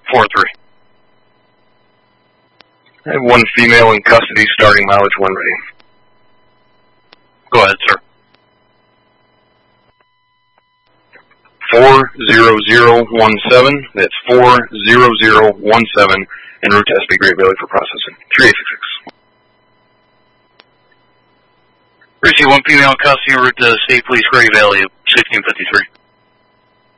4-3. I have one female in custody, starting mileage 1 ready. Go ahead, sir. 40017. That's 40017, en route to SB Great Valley for processing. 3866. Receive one female in custody en route to State Police Great Valley, 1653.